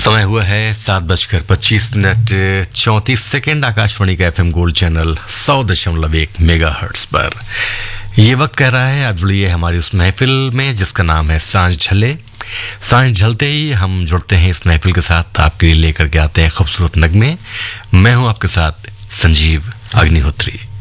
समय हुआ है 7:25 आकाशवाणी का FM गोल्ड चैनल 100.1 मेगाहर्ट्ज पर। ये वक्त कह रहा है आप जुड़िए हमारी उस महफिल में जिसका नाम है सांझ झले। सांझ झलते ही हम जुड़ते हैं इस महफिल के साथ, आपके लिए लेकर के आते हैं खूबसूरत नगमे। मैं हूं आपके साथ संजीव अग्निहोत्री।